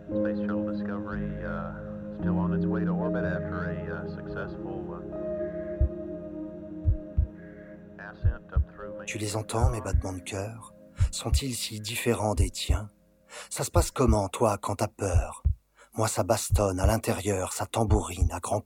Space Shuttle Discovery still on its way to orbit after a successful ascent up through... Tu les entends, mes battements de cœur? Sont-ils si différents des tiens? Ça se passe comment, toi, quand t'as peur? Moi, ça bastonne à l'intérieur, ça tambourine à grands